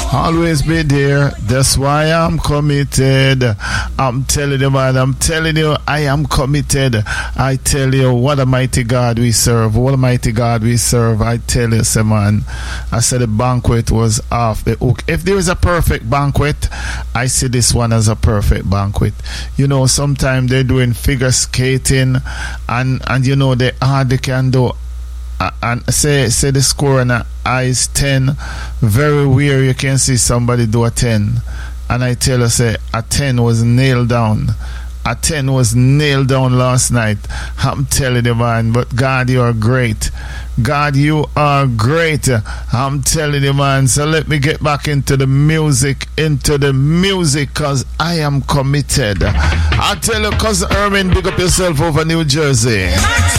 Always be there. That's why I'm committed. I'm telling you, man. I'm telling you, I am committed. I tell you, what a mighty God we serve. What a mighty God we serve. I tell you, say, man. I said the banquet was off the hook. If there is a perfect banquet, I see this one as a perfect banquet. You know, sometimes they're doing figure skating, and you know they hardly can do. And say the score on a is 10, very weird. You can see somebody do a 10, and I tell you, say a 10 was nailed down. A 10 was nailed down last night. I'm telling you, man. But God, you are great. God, you are great. I'm telling you, man. So let me get back into the music, because I am committed. I tell you, Cousin Erwin, big up yourself over New Jersey.